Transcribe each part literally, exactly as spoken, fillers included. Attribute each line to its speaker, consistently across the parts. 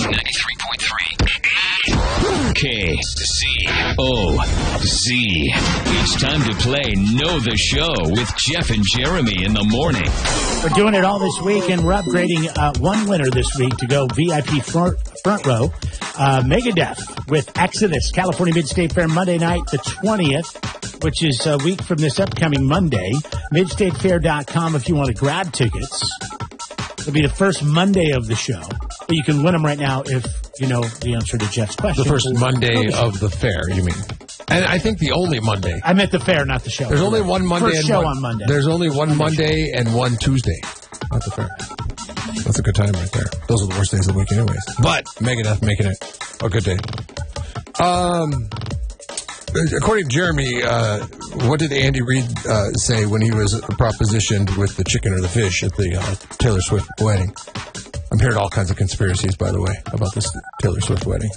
Speaker 1: ninety-three point three. K C O Z. It's time to play Know the Show with Jeff and Jeremy in the morning.
Speaker 2: We're doing it all this week, and we're upgrading uh, one winner this week to go V I P front, front row. Uh, Megadeth with Exodus, California Mid-State Fair, Monday night, the twentieth, which is a week from this upcoming Monday. mid state fair dot com if you want to grab tickets. It'll be the first Monday of the show, but you can win them right now if you know the answer to Jeff's question.
Speaker 3: The first Monday of the fair, you mean? And I think the only Monday.
Speaker 2: I meant the fair, not the show.
Speaker 3: There's only one Monday.
Speaker 2: First
Speaker 3: and
Speaker 2: show
Speaker 3: one,
Speaker 2: on Monday.
Speaker 3: There's only one
Speaker 2: Monday
Speaker 3: Monday and one Tuesday. Not the fair. That's a good time right there. Those are the worst days of the week anyways. But Megadeth making it a good day. Um, according to Jeremy, uh, what did Andy Reid uh, say when he was propositioned with the chicken or the fish at the uh, Taylor Swift wedding? I'm hearing all kinds of conspiracies, by the way, about this Taylor Swift wedding.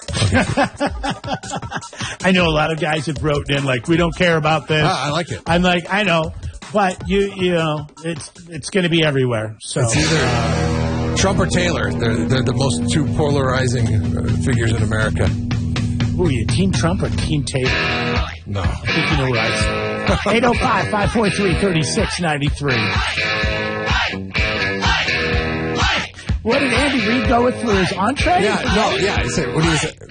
Speaker 2: I know a lot of guys have wrote in like, we don't care about this.
Speaker 3: Ah, I like it.
Speaker 2: I'm like, I know, but you you know, it's it's going to be everywhere. So
Speaker 3: it's either uh, Trump or Taylor. They're they're the most two polarizing uh, figures in America.
Speaker 2: Who are you, Team Trump or Team Taylor?
Speaker 3: No,
Speaker 2: I think you know where I stand. eight oh five, five four three, three six nine three. What did Andy Reid go with for his entree?
Speaker 3: Yeah, no, yeah. He said, what do you say?